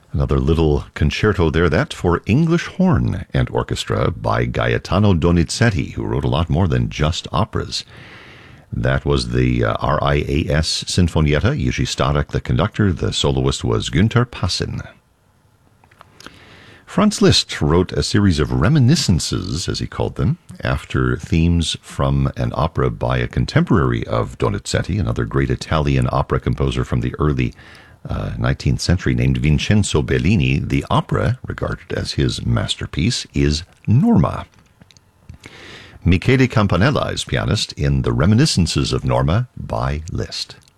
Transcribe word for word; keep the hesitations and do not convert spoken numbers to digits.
Another little concerto there, that for English horn and orchestra by Gaetano Donizetti, who wrote a lot more than just operas. That was the uh, R I A S Sinfonietta, Jiří Starek the conductor. The soloist was Günther Passin. Franz Liszt wrote a series of reminiscences, as he called them, after themes from an opera by a contemporary of Donizetti, another great Italian opera composer from the early uh, nineteenth century named Vincenzo Bellini. The opera, regarded as his masterpiece, is Norma. Michele Campanella is pianist in The Reminiscences of Norma by Liszt.